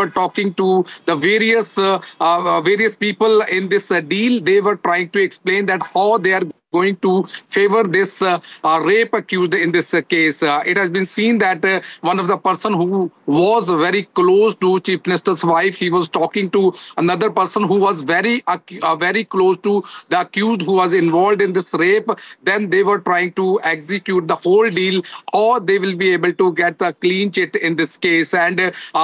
were talking to the various people in this deal. They were trying to explain that how they are going to favor this rape accused in this case. It has been seen that one of the person who was very close to Chief Minister's wife, he was talking to another person who was very close to the accused who was involved in this rape. Then they were trying to execute the whole deal, or they will be able to get a clean chit in this case. And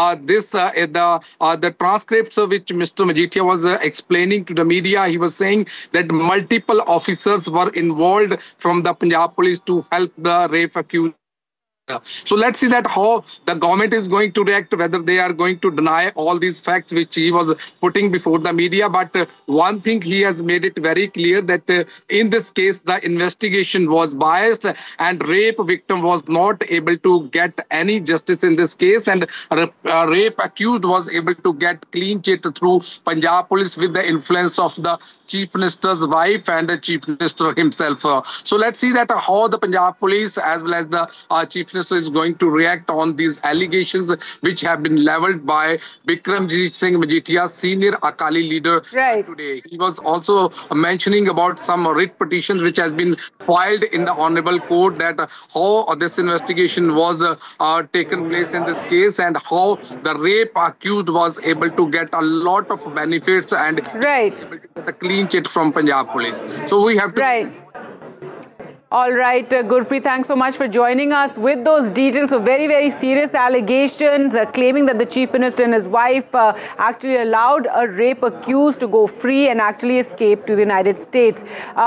the transcripts which Mr. Majeethia was explaining to the media, he was saying that multiple officers were involved from the Punjab police to help the rape accused. So let's see that how the government is going to react, whether they are going to deny all these facts which he was putting before the media. But one thing he has made it very clear that in this case, the investigation was biased and rape victim was not able to get any justice in this case. And rape accused was able to get clean chit through Punjab police with the influence of the Chief Minister's wife and the Chief Minister himself. So let's see that how the Punjab police as well as the Chief Minister is going to react on these allegations which have been leveled by Bikramjit Singh Majeethia, senior Akali leader today. He was also mentioning about some writ petitions which has been filed in the Honorable Court, that how this investigation was taken place in this case and how the rape accused was able to get a lot of benefits and able to get a clean chit from Punjab police. So we have to... All right, Gurpreet, thanks so much for joining us with those details of very, very serious allegations claiming that the Chief Minister and his wife actually allowed a rape accused to go free and actually escape to the United States.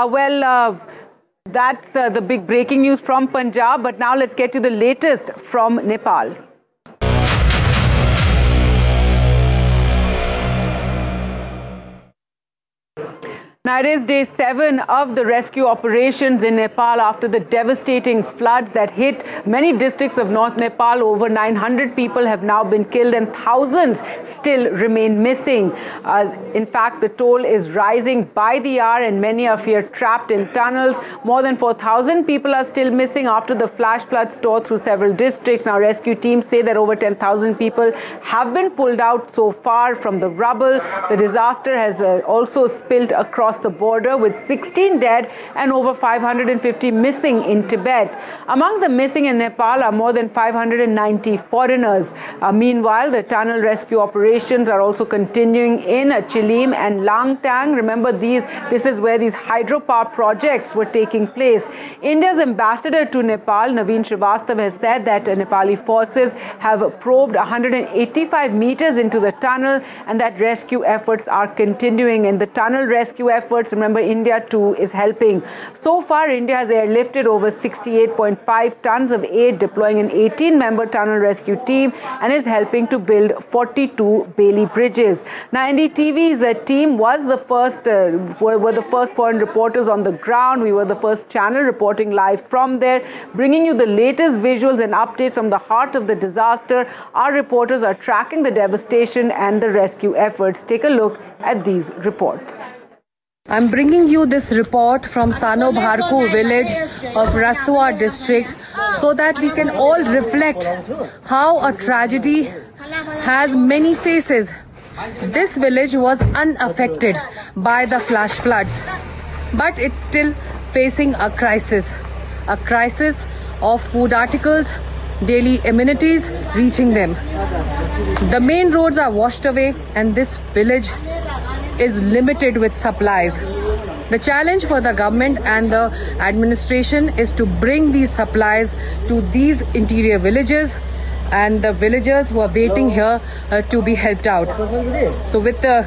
That's the big breaking news from Punjab. But now let's get to the latest from Nepal. Now, it is day 7 of the rescue operations in Nepal after the devastating floods that hit many districts of North Nepal. Over 900 people have now been killed and thousands still remain missing. In fact, the toll is rising by the hour and many are feared trapped in tunnels. More than 4,000 people are still missing after the flash floods tore through several districts. Now, rescue teams say that over 10,000 people have been pulled out so far from the rubble. The disaster has also spilled across the border with 16 dead and over 550 missing in Tibet. Among the missing in Nepal are more than 590 foreigners. Meanwhile, the tunnel rescue operations are also continuing in Chilim and Langtang. Remember, this is where these hydropower projects were taking place. India's ambassador to Nepal, Naveen Srivastava, has said that Nepali forces have probed 185 meters into the tunnel and that rescue efforts are continuing. And the tunnel rescue efforts, remember, India too is helping. So far, India has airlifted over 68.5 tons of aid, deploying an 18-member tunnel rescue team and is helping to build 42 Bailey bridges. Now, NDTV's team was the first, were the first foreign reporters on the ground. We were the first channel reporting live from there, bringing you the latest visuals and updates from the heart of the disaster. Our reporters are tracking the devastation and the rescue efforts. Take a look at these reports. I'm bringing you this report from Sano Bharku village of Rasua district so that we can all reflect how a tragedy has many faces. This village was unaffected by the flash floods, but it's still facing a crisis of food articles, daily amenities reaching them. The main roads are washed away and this village is limited with supplies. The challenge for the government and the administration is to bring these supplies to these interior villages and the villagers who are waiting here to be helped out. So with the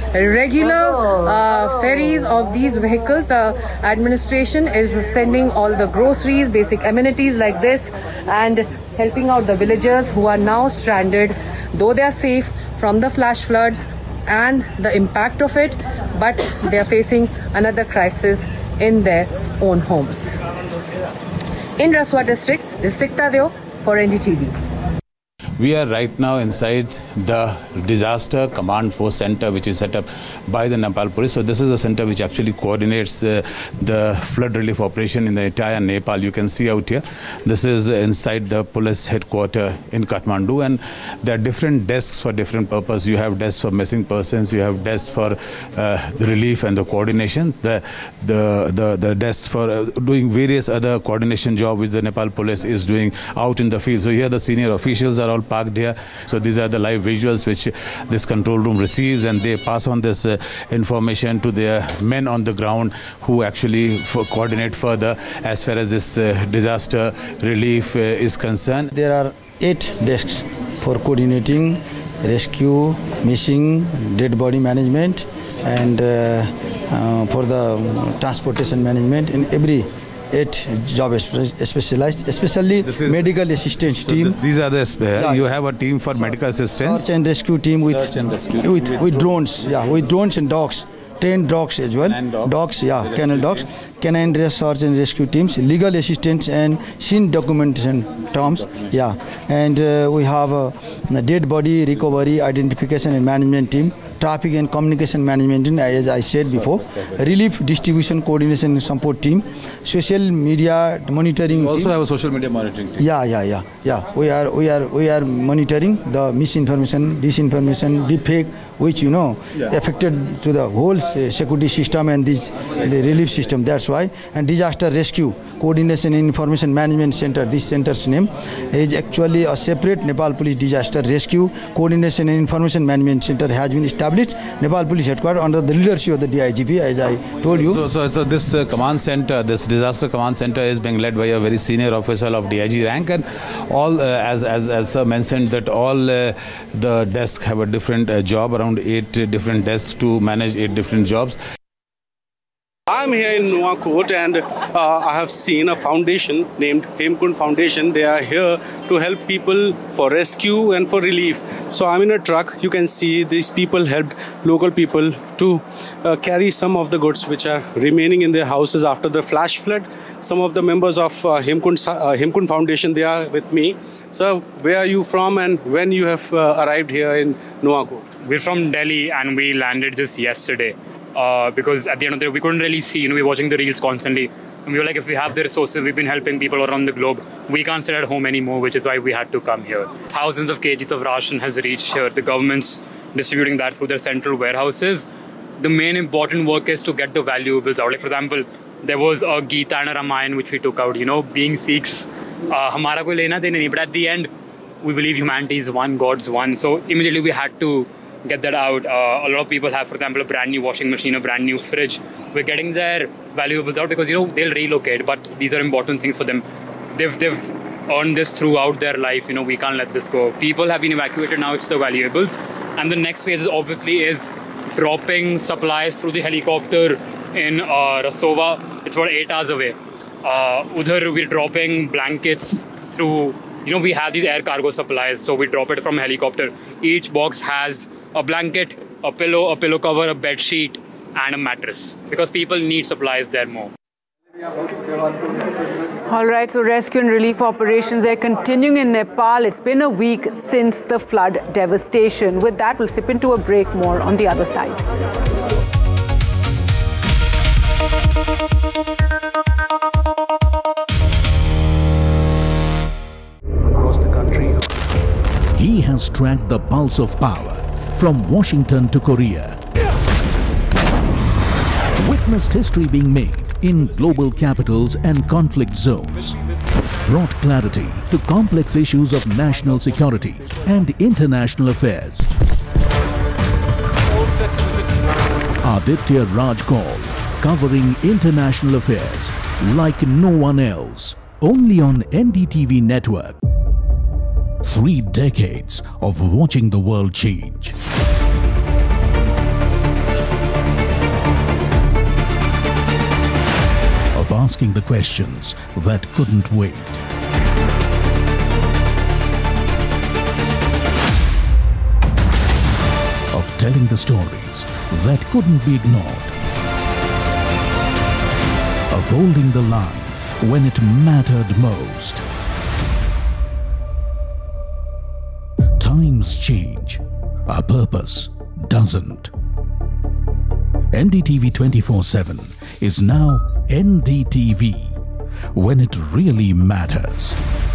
regular ferries of these vehicles, the administration is sending all the groceries, basic amenities like this, and helping out the villagers who are now stranded, though they are safe from the flash floods and the impact of it, but they are facing another crisis in their own homes. In Rasua district, this is Sikta Deo for NDTV. We are right now inside the Disaster Command Force Center, which is set up by the Nepal Police. So this is the center which actually coordinates the flood relief operation in the entire Nepal. You can see out here, this is inside the police headquarters in Kathmandu, and there are different desks for different purposes. You have desks for missing persons, you have desks for the relief and the coordination, the desks for doing various other coordination job which the Nepal Police is doing out in the field. So here the senior officials are all parked here. So these are the live visuals which this control room receives, and they pass on this information to their men on the ground who actually coordinate further as far as this disaster relief is concerned. There are 8 desks for coordinating rescue, missing, dead body management, and for the transportation management in every 8 job specialized, especially medical assistance team. These are the you have a team for medical assistance. Search and rescue team with drones, with drones and dogs. Trained dogs as well. Dogs, kennel dogs. Canine search and rescue teams, legal assistance and scene documentation terms. And we have a dead body recovery, identification and management team. Traffic and communication management team, as I said before. Relief distribution coordination and support team. Social media monitoring. You also have a social media monitoring team. Yeah. We are monitoring the misinformation, disinformation, deepfake, which affected to the whole security system and the relief system. That's why. And disaster rescue coordination and information management center. This center's name is actually a separate Nepal Police Disaster Rescue Coordination and Information Management Center has been established. Nepal Police headquarters under the leadership of the DIGP, as I told you. So this command center, this disaster command center, is being led by a very senior officer of DIG rank, and all, as sir mentioned, that all the desks have a different job, around 8 different desks to manage 8 different jobs. I'm here in Nuwakot, and I have seen a foundation named Hemkund Foundation. They are here to help people for rescue and for relief. So I'm in a truck. You can see these people helped local people to carry some of the goods which are remaining in their houses after the flash flood. Some of the members of Hemkund Foundation, they are with me. So where are you from and when you have arrived here in Nuwakot? We're from Delhi and we landed just yesterday. Because at the end of the day, we couldn't really see, we were watching the reels constantly. And we were like, if we have the resources, we've been helping people around the globe, we can't sit at home anymore, which is why we had to come here. Thousands of kgs of ration has reached here. The government's distributing that through their central warehouses. The main important work is to get the valuables out. Like, for example, there was a Gita and a Ramayana which we took out, being Sikhs, hamara koi lena dena nahi. But at the end, we believe humanity is one, God's one. So immediately we had to get that out. A lot of people have, for example, a brand new washing machine, a brand new fridge. We're getting their valuables out because, they'll relocate, but these are important things for them. They've earned this throughout their life. We can't let this go. People have been evacuated, now it's the valuables. And the next phase is dropping supplies through the helicopter in Rasova. It's about 8 hours away. Udhar, we're dropping blankets through, we have these air cargo supplies, so we drop it from a helicopter. Each box has a blanket, a pillow cover, a bed sheet, and a mattress, because people need supplies there more. All right, so rescue and relief operations are continuing in Nepal. It's been a week since the flood devastation. With that, we'll slip into a break. More on the other side. Across the country, he has tracked the pulse of power from Washington to Korea. Witnessed history being made in global capitals and conflict zones. Brought clarity to complex issues of national security and international affairs. Aditya Raj Kaul, covering international affairs like no one else. Only on NDTV network. 3 decades of watching the world change. Of asking the questions that couldn't wait. Of telling the stories that couldn't be ignored. Of holding the line when it mattered most. Times change, our purpose doesn't. NDTV 24/7 is now NDTV, when it really matters.